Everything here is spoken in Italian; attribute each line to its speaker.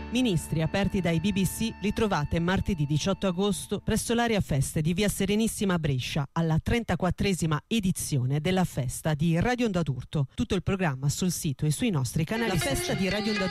Speaker 1: Ministri aperti dai BBC li trovate martedì 18 agosto presso l'area feste di Via Serenissima a Brescia alla 34esima edizione della festa di Radio Onda d'Urto. Tutto il programma sul sito e sui nostri canali. La festa di Radio Onda